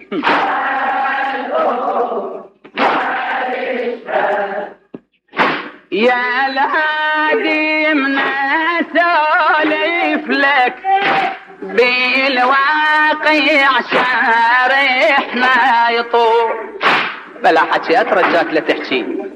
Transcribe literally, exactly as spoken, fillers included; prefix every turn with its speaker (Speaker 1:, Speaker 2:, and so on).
Speaker 1: يا الهادي من اسولف لك بالواقع شارحنا يطول. بلا حكي اترجاك لا تحكي